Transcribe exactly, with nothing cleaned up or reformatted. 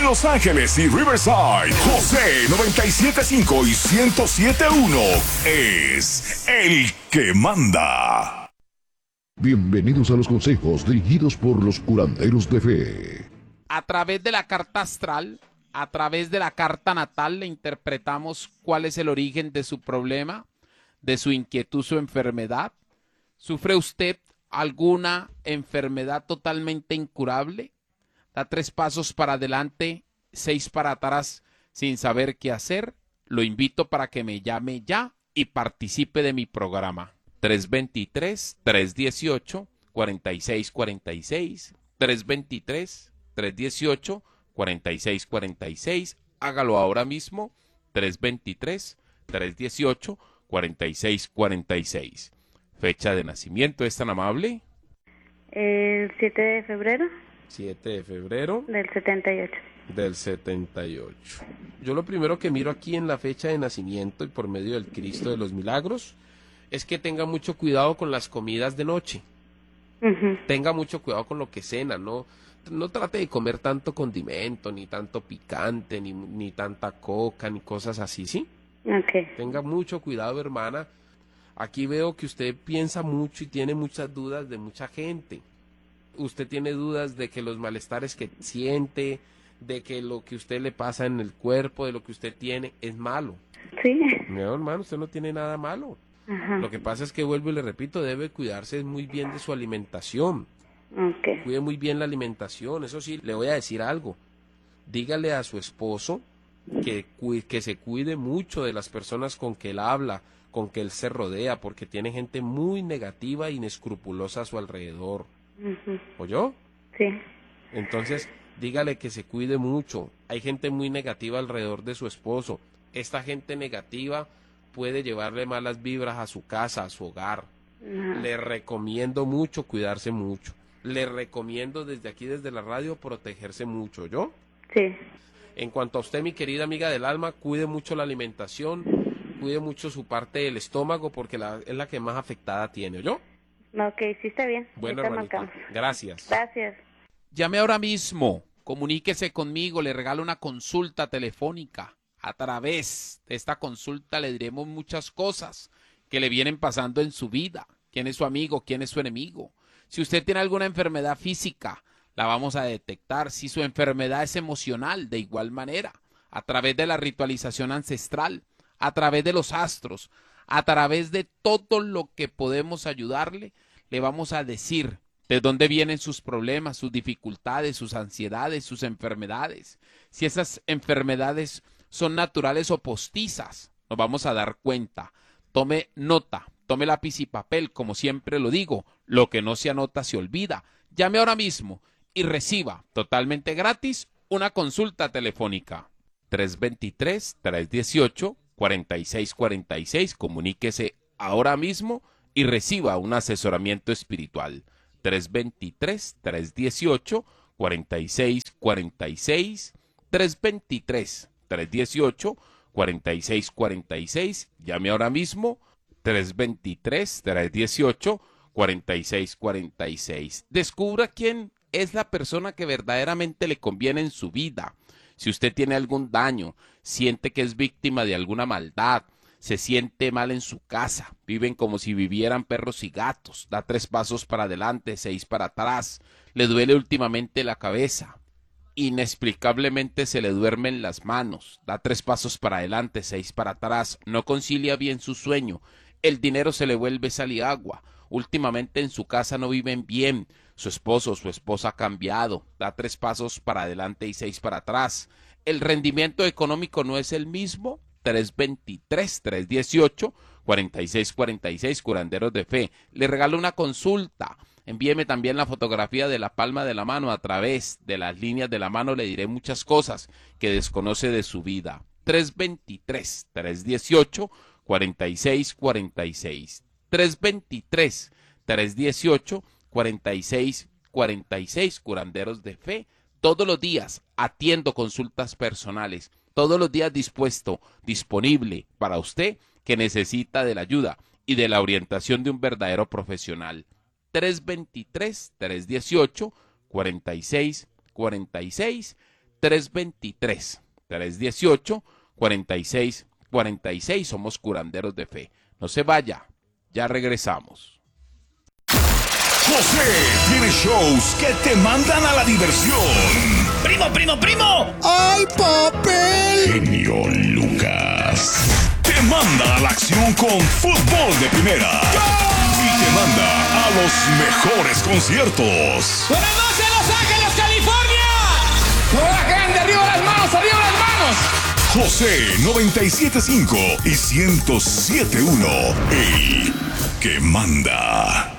En Los Ángeles y Riverside, José noventa y siete punto cinco y ciento siete punto uno es el que manda. Bienvenidos a los consejos dirigidos por los curanderos de fe. A través de la carta astral, a través de la carta natal, le interpretamos cuál es el origen de su problema, de su inquietud, su enfermedad. ¿Sufre usted alguna enfermedad totalmente incurable? Da tres pasos para adelante, seis para atrás, sin saber qué hacer. Lo invito para que me llame ya y participe de mi programa. tres dos tres, tres uno ocho, cuatro seis cuatro seis, tres dos tres, tres uno ocho, cuatro seis cuatro seis. Hágalo ahora mismo, tres dos tres, tres uno ocho, cuatro seis cuatro seis. Fecha de nacimiento, ¿es tan amable? El siete de febrero. siete de febrero. Del setenta y ocho. Del setenta y ocho. Yo lo primero que miro aquí en la fecha de nacimiento y por medio del Cristo de los Milagros es que tenga mucho cuidado con las comidas de noche. Uh-huh. Tenga mucho cuidado con lo que cena, no, no trate de comer tanto condimento, ni tanto picante, ni, ni tanta coca, ni cosas así, ¿sí? Okay. Tenga mucho cuidado, hermana. Aquí veo que usted piensa mucho y tiene muchas dudas de mucha gente. Usted tiene dudas de que los malestares que siente, de que lo que usted le pasa en el cuerpo, de lo que usted tiene, es malo. Sí. No, hermano, usted no tiene nada malo. Ajá. Lo que pasa es que, vuelvo y le repito, debe cuidarse muy bien de su alimentación. Okay. Cuide muy bien la alimentación. Eso sí, le voy a decir algo. Dígale a su esposo que, que se cuide mucho de las personas con que él habla, con que él se rodea, porque tiene gente muy negativa e inescrupulosa a su alrededor. Uh-huh. ¿Oyó? Sí. Entonces, dígale que se cuide mucho. Hay gente muy negativa alrededor de su esposo. Esta gente negativa puede llevarle malas vibras a su casa, a su hogar. Uh-huh. Le recomiendo mucho cuidarse mucho. Le recomiendo desde aquí, desde la radio, protegerse mucho, ¿yo? Sí. En cuanto a usted, mi querida amiga del alma, cuide mucho la alimentación, cuide mucho su parte del estómago, porque la, es la que más afectada tiene, ¿yo? Ok, sí está bien. Bueno, hermanita, gracias. Gracias. Llame ahora mismo, comuníquese conmigo, le regalo una consulta telefónica. A través de esta consulta le diremos muchas cosas que le vienen pasando en su vida. ¿Quién es su amigo? ¿Quién es su enemigo? Si usted tiene alguna enfermedad física, la vamos a detectar. Si su enfermedad es emocional, de igual manera, a través de la ritualización ancestral, a través de los astros, a través de todo lo que podemos ayudarle, le vamos a decir de dónde vienen sus problemas, sus dificultades, sus ansiedades, sus enfermedades. Si esas enfermedades son naturales o postizas, nos vamos a dar cuenta. Tome nota, tome lápiz y papel, como siempre lo digo, lo que no se anota se olvida. Llame ahora mismo y reciba totalmente gratis una consulta telefónica. tres dos tres, tres uno ocho, cuatro seis cuatro seis, comuníquese ahora mismo y reciba un asesoramiento espiritual. tres dos tres, tres uno ocho, cuatro seis cuatro seis, tres dos tres, tres uno ocho, cuatro seis cuatro seis, llame ahora mismo, tres dos tres, tres uno ocho, cuatro seis cuatro seis. Descubra quién es la persona que verdaderamente le conviene en su vida. Si usted tiene algún daño, siente que es víctima de alguna maldad, se siente mal en su casa, viven como si vivieran perros y gatos, da tres pasos para adelante, seis para atrás, le duele últimamente la cabeza, inexplicablemente se le duermen las manos, da tres pasos para adelante, seis para atrás, no concilia bien su sueño, el dinero se le vuelve sal y agua, últimamente en su casa no viven bien, su esposo o su esposa ha cambiado, da tres pasos para adelante y seis para atrás, el rendimiento económico no es el mismo, tres dos tres, tres uno ocho, cuatro seis cuatro seis, curanderos de fe. Le regalo una consulta. Envíeme también la fotografía de la palma de la mano. A través de las líneas de la mano le diré muchas cosas que desconoce de su vida. tres dos tres, tres uno ocho, cuatro seis cuatro seis. tres dos tres, tres uno ocho, cuatro seis cuatro seis, curanderos de fe. Todos los días atiendo consultas personales. Todos los días dispuesto, disponible para usted que necesita de la ayuda y de la orientación de un verdadero profesional. tres dos tres, tres uno ocho, cuatro seis cuatro seis, tres dos tres, tres uno ocho, cuatro seis cuatro seis. Somos curanderos de fe. No se vaya, ya regresamos. José tiene shows que te mandan a la diversión. ¡Primo, primo, primo! ¡Ay, papel! Genio Lucas te manda a la acción con fútbol de primera. Y te manda a los mejores conciertos. ¡Buenas noches, Los Ángeles, California! ¡Hola, grande! ¡Arriba las manos! ¡Arriba las manos! José noventa y siete punto cinco y ciento siete punto uno. El que manda.